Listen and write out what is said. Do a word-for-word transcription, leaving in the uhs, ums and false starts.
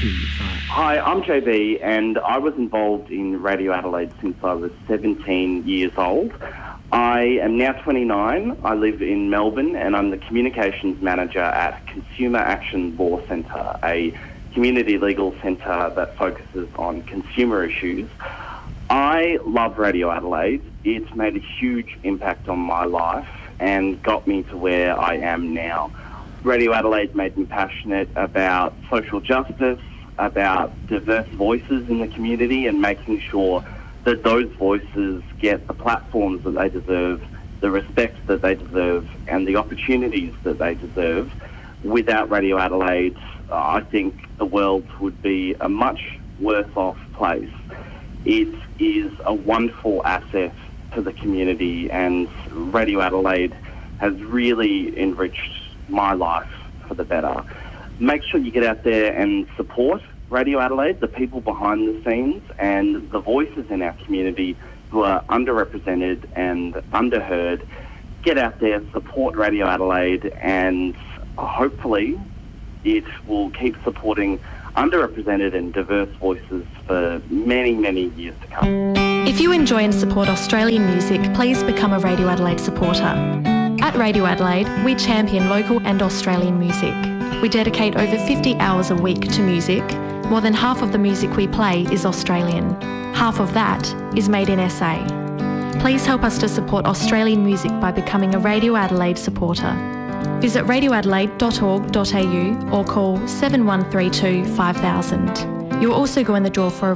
two, five. Hi, I'm J B, and I was involved in Radio Adelaide since I was seventeen years old. I am now twenty-nine. I live in Melbourne, and I'm the Communications Manager at Consumer Action Law Centre, a community legal centre that focuses on consumer issues. I love Radio Adelaide. It's made a huge impact on my life and got me to where I am now. Radio Adelaide made me passionate about social justice, about diverse voices in the community, and making sure that those voices get the platforms that they deserve, the respect that they deserve, and the opportunities that they deserve. Without Radio Adelaide, I think the world would be a much worse off place. It is a wonderful asset to the community, and Radio Adelaide has really enriched my life for the better. Make sure you get out there and support Radio Adelaide, the people behind the scenes and the voices in our community who are underrepresented and underheard. Get out there, support Radio Adelaide, and hopefully it will keep supporting underrepresented and diverse voices for many, many years to come. If you enjoy and support Australian music, please become a Radio Adelaide supporter. At Radio Adelaide, we champion local and Australian music. We dedicate over fifty hours a week to music. More than half of the music we play is Australian. Half of that is made in S A. Please help us to support Australian music by becoming a Radio Adelaide supporter. Visit radio adelaide dot org dot a u or call seven one three two five thousand. You'll also go in the draw for a